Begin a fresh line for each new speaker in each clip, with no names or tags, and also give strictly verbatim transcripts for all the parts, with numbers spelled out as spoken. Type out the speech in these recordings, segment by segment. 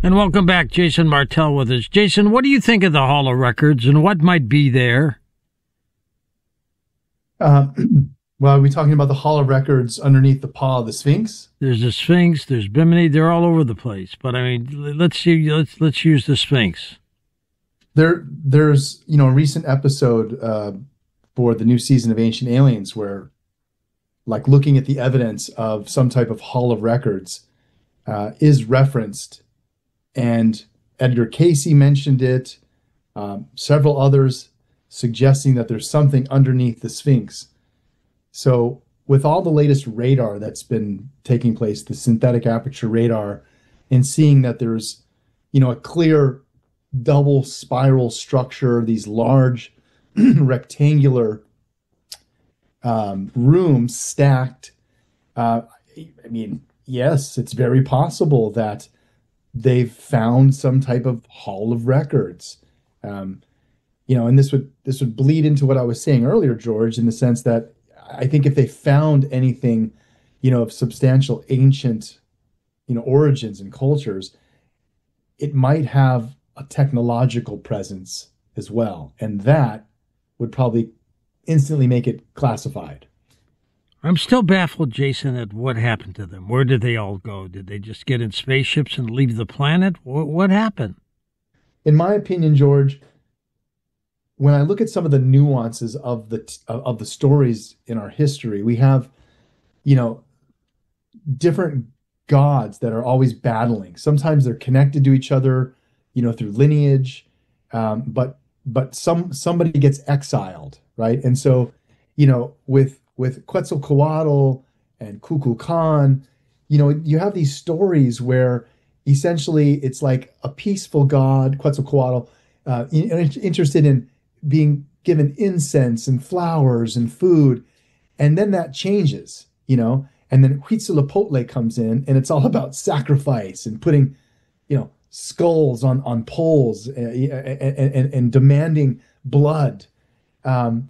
And welcome back, Jason Martell with us. Jason, what do you think of the Hall of Records and what might be there?
Uh, well, are we talking about the Hall of Records underneath the paw of the Sphinx?
There's the Sphinx, there's Bimini, they're all over the place. But I mean, let's see, let's let's use the Sphinx.
There, there's you know a recent episode uh, for the new season of Ancient Aliens where, like, looking at the evidence of some type of Hall of Records uh, is referenced, and Edgar Casey mentioned it. Um, several others suggesting that there's something underneath the Sphinx. So with all the latest radar that's been taking place, the synthetic aperture radar, and seeing that there's, you know, a clear double spiral structure, these large rectangular um, rooms stacked, uh, I mean, yes, it's very possible that they've found some type of Hall of Records. Um, you know, and this would this would bleed into what I was saying earlier, George, in the sense that I think if they found anything, you know, of substantial ancient, you know, origins and cultures, it might have a technological presence as well. And that would probably instantly make it classified.
I'm still baffled, Jason, at what happened to them. Where did they all go? Did they just get in spaceships and leave the planet? What, what happened?
In my opinion, George, when I look at some of the nuances of the of the stories in our history, we have, you know, different gods that are always battling. Sometimes they're connected to each other, you know, through lineage, um, but but some somebody gets exiled, right? And so, you know, with with Quetzalcoatl and Kukulkan, you know, you have these stories where essentially it's like a peaceful god, Quetzalcoatl, uh, in, interested in being given incense and flowers and food, and then that changes, you know, and then Huitzilopochtli comes in, and it's all about sacrifice and putting, you know, skulls on on poles and, and, and demanding blood. Um,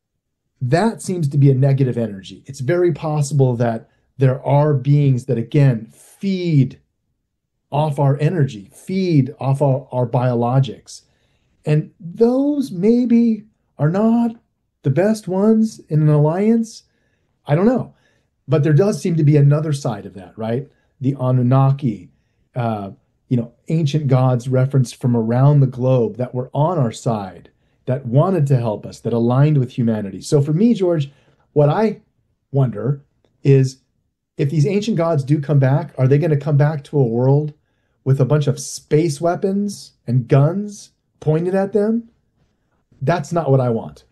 that seems to be a negative energy. It's very possible that there are beings that, again, feed off our energy, feed off our, our biologics. And those maybe are not the best ones in an alliance. I don't know. But there does seem to be another side of that, right? The Anunnaki, uh, you know, ancient gods referenced from around the globe that were on our side, that wanted to help us, that aligned with humanity. So for me, George, what I wonder is, if these ancient gods do come back, are they going to come back to a world with a bunch of space weapons and guns pointed at them? That's not what I want.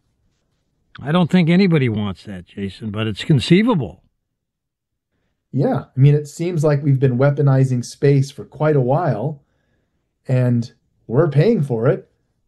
I don't think anybody wants that, Jason, but it's conceivable.
Yeah, I mean, it seems like we've been weaponizing space for quite a while, and we're paying for it.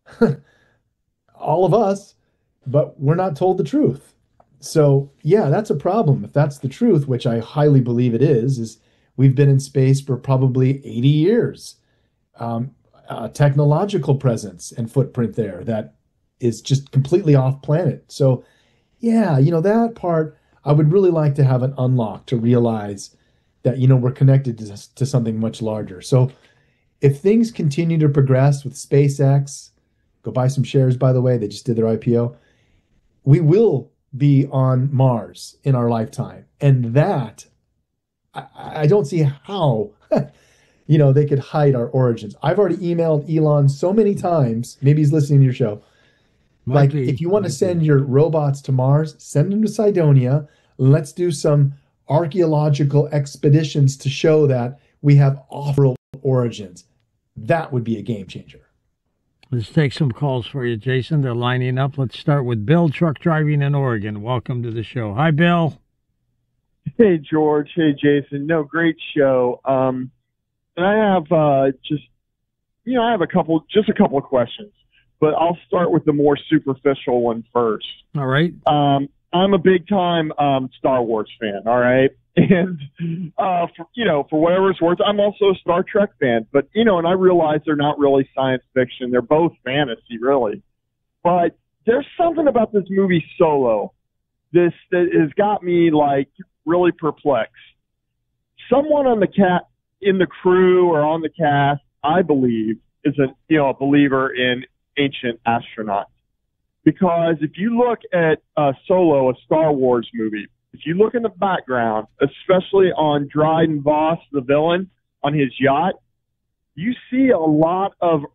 All of us, but we're not told the truth. So yeah, that's a problem. If that's the truth, which I highly believe it is, is we've been in space for probably eighty years. Um, a technological presence and footprint there that is just completely off planet. So yeah, you know, that part, I would really like to have an unlock to realize that, you know, we're connected to, to something much larger. So if things continue to progress with SpaceX, go buy some shares, by the way, they just did their I P O, we will be on Mars in our lifetime. And that, I, I don't see how, you know, they could hide our origins. I've already emailed Elon so many times, maybe he's listening to your show.
Might
like,
be,
if you want to
might
send
be.
your robots to Mars, send them to Cydonia. Let's do some archaeological expeditions to show that we have off-world origins. That would be a game changer.
Let's take some calls for you, Jason. They're lining up. Let's start with Bill, truck driving in Oregon. Welcome to the show. Hi, Bill.
Hey, George. Hey, Jason. No, great show. Um, and I have uh, just, you know, I have a couple, just a couple of questions, but I'll start with the more superficial one first.
All right.
Um, I'm a big time um, Star Wars fan. All right. And, uh, for, you know, for whatever it's worth, I'm also a Star Trek fan. But, you know, and I realize they're not really science fiction. They're both fantasy, really. But there's something about this movie Solo this that has got me, like, really perplexed. Someone on the cat in the crew or on the cast, I believe, is a you know a believer in ancient astronauts. Because if you look at uh, Solo, a Star Wars movie, if you look in the background, especially on Dryden Voss, the villain, on his yacht, you see a lot of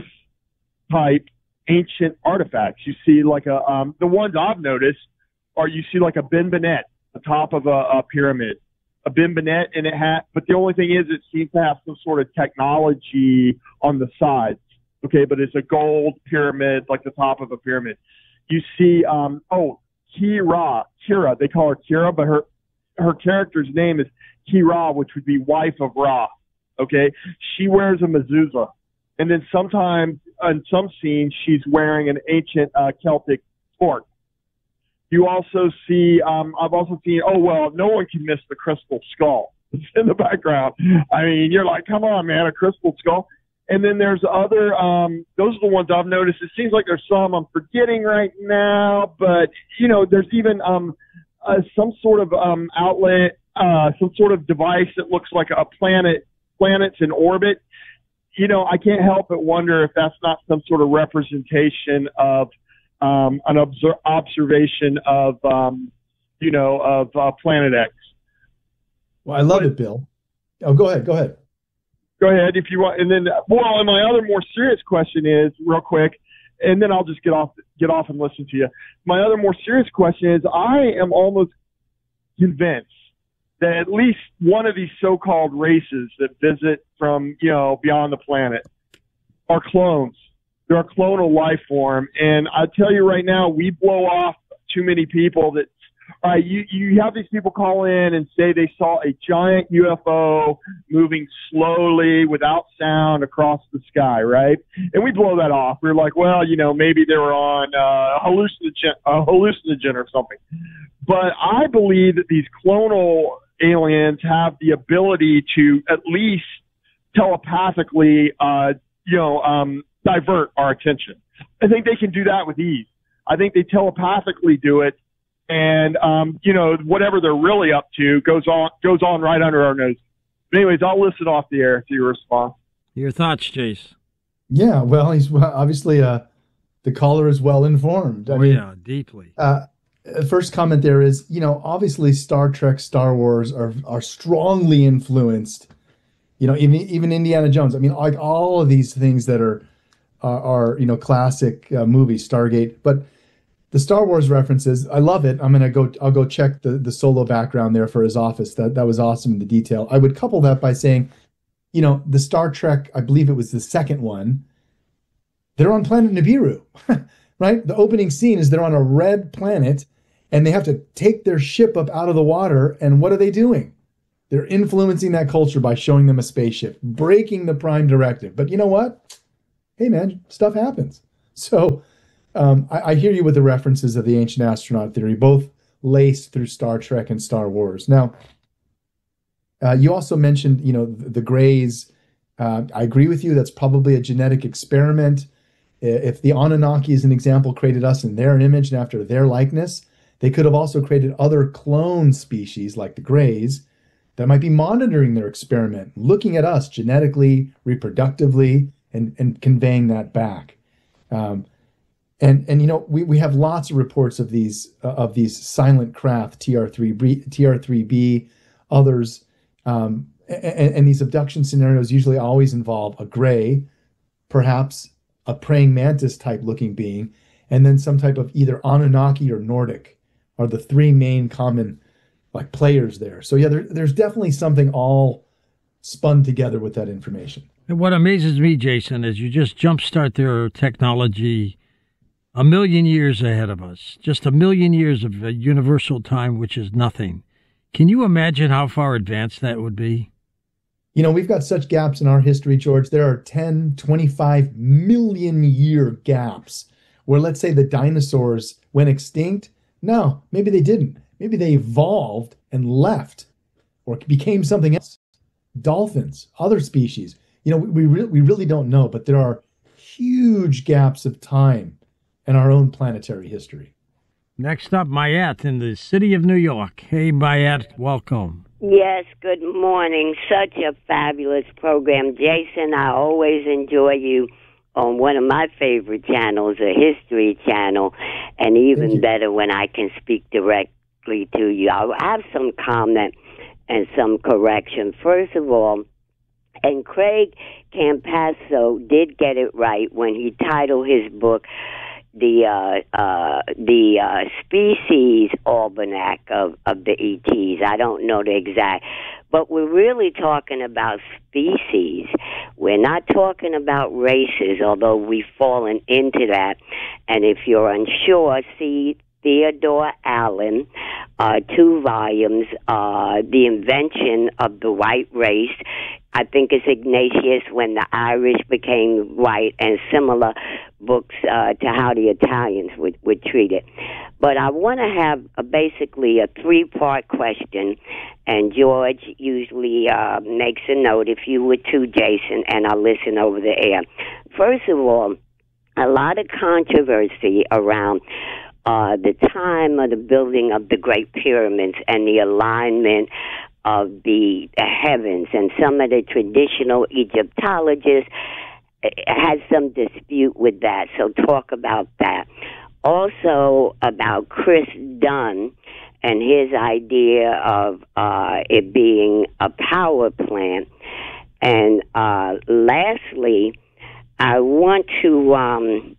Earth-type ancient artifacts. You see like a um, the ones I've noticed are you see like a Ben Bennett, the top of a, a pyramid, a Ben Bennett, and it had. But the only thing is, it seems to have some sort of technology on the sides. Okay, but it's a gold pyramid, like the top of a pyramid. You see, um, oh, Kira, Kira, they call her Kira, but her her character's name is Kira, which would be wife of Ra. Okay, she wears a mezuzah, and then sometimes in some scenes she's wearing an ancient uh, Celtic torque. You also see, um, I've also seen, oh well, no one can miss the crystal skull. It's in the background. I mean, you're like, come on, man, a crystal skull. And then there's other, um, those are the ones I've noticed. It seems like there's some I'm forgetting right now, but, you know, there's even um, uh, some sort of um, outlet, uh, some sort of device that looks like a planet, planets in orbit. You know, I can't help but wonder if that's not some sort of representation of um, an obser- observation of, um, you know, of uh, Planet X.
Well, I love
but,
it, Bill. Oh, go ahead. Go ahead.
Go ahead if you want. And then, well, and my other more serious question is, real quick, and then I'll just get off get off and listen to you. My other more serious question is, I am almost convinced that at least one of these so-called races that visit from, you know, beyond the planet are clones. They're a clonal life form. And I tell you right now, we blow off too many people that, all right, you, you have these people call in and say they saw a giant U F O moving slowly without sound across the sky, right? And we blow that off. We're like, well, you know, maybe they were on uh, hallucinogen, a hallucinogen or something. But I believe that these clonal aliens have the ability to at least telepathically, uh, you know, um, divert our attention. I think they can do that with ease. I think they telepathically do it. And, um, you know, whatever they're really up to goes on goes on right under our nose. But anyways, I'll listen off the air to your response.
Your thoughts, Jace?
Yeah, well, he's obviously uh, the caller is well informed. I
oh,
mean,
yeah, deeply.
Uh, first comment there is, you know, obviously Star Trek, Star Wars are are strongly influenced. You know, even even Indiana Jones. I mean, like all of these things that are are, are you know classic uh, movies, Stargate, but. The Star Wars references, I love it. I'm gonna go. I'll go check the, the Solo background there for his office. That that was awesome in the detail. I would couple that by saying, you know, the Star Trek. I believe it was the second one. They're on planet Nibiru, right? The opening scene is they're on a red planet, and they have to take their ship up out of the water. And what are they doing? They're influencing that culture by showing them a spaceship, breaking the Prime Directive. But you know what? Hey, man, stuff happens. So. Um, I, I hear you with the references of the ancient astronaut theory, both laced through Star Trek and Star Wars. Now, uh, you also mentioned, you know, the, the Greys. Uh, I agree with you. That's probably a genetic experiment. If the Anunnaki, as an example, created us in their image and after their likeness, they could have also created other clone species like the Greys that might be monitoring their experiment, looking at us genetically, reproductively, and, and conveying that back. Um, And and you know we, we have lots of reports of these uh, of these silent craft T R three B, T R three B, others, um, and, and these abduction scenarios usually always involve a gray, perhaps a praying mantis type looking being, and then some type of either Anunnaki or Nordic are the three main common like players there. So yeah, there, there's definitely something all spun together with that information.
And what amazes me, Jason, is you just jumpstart their technology a million years ahead of us, just a million years of universal time, which is nothing. Can you imagine how far advanced that would be?
You know, we've got such gaps in our history, George. There are ten, twenty-five million year gaps where, let's say, the dinosaurs went extinct. No, maybe they didn't. Maybe they evolved and left or became something else. Dolphins, other species. You know, we, re- we really don't know, but there are huge gaps of time in our own planetary history.
Next up, Mayat in the city of New York. Hey, Mayat, welcome.
Yes, good morning. Such a fabulous program. Jason, I always enjoy you on one of my favorite channels, a History Channel, and even better when I can speak directly to you. I have some comment and some correction. First of all, and Craig Campasso did get it right when he titled his book the uh, uh, the uh, Species Almanac of, of the E Ts. I don't know the exact, but we're really talking about species. We're not talking about races, although we've fallen into that. And if you're unsure, see Theodore Allen, uh, two volumes, uh, The Invention of the White Race. I think it's Ignatius, When the Irish Became White, and similar books uh, to how the Italians would, would treat it. But I want to have a, basically a three-part question, and George usually uh, makes a note, if you would too, Jason, and I'll listen over the air. First of all, a lot of controversy around uh, the time of the building of the Great Pyramids and the alignment of the heavens, and some of the traditional Egyptologists had some dispute with that, so talk about that. Also about Chris Dunn and his idea of uh, it being a power plant. And uh, lastly, I want to um,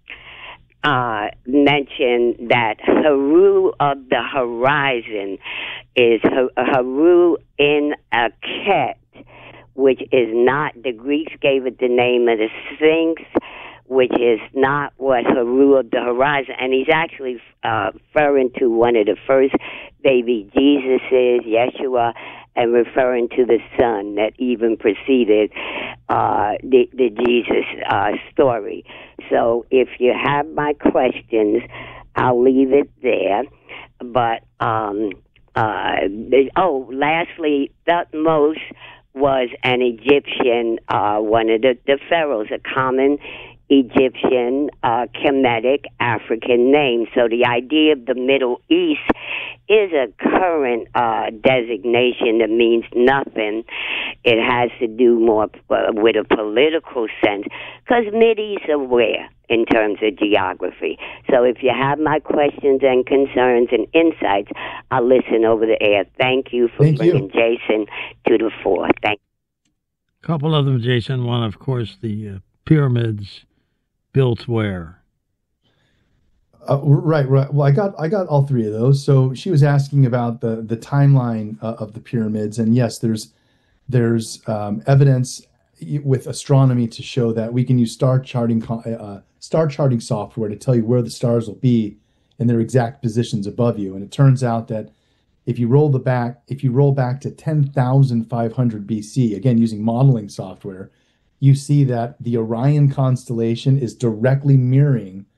uh, mention that Haru of the Horizon is Haru in Akhet, which is not, the Greeks gave it the name of the Sphinx, which is not what Haru of the Horizon, and he's actually uh, referring to one of the first baby Jesuses, Yeshua, and referring to the son that even preceded uh, the, the Jesus uh, story. So if you have my questions, I'll leave it there. But, um, uh, oh, lastly, Thutmose was an Egyptian, uh, one of the, the pharaohs, a common Egyptian, uh, Kemetic African name. So the idea of the Middle East is a current uh, designation that means nothing. It has to do more uh, with a political sense, because Mideast are where in terms of geography. So if you have my questions and concerns and insights, I'll listen over the air. Thank you for
Thank
bringing
you.
Jason to the fore. Thank you.
A couple of them, Jason. One, of course, the uh, pyramids built where?
Uh, right, right. Well, I got I got all three of those. So she was asking about the the timeline uh, of the pyramids, and yes, there's there's um, evidence with astronomy to show that we can use star charting uh, star charting software to tell you where the stars will be in their exact positions above you. And it turns out that if you roll the back if you roll back to ten thousand five hundred B C, again using modeling software, you see that the Orion constellation is directly mirroring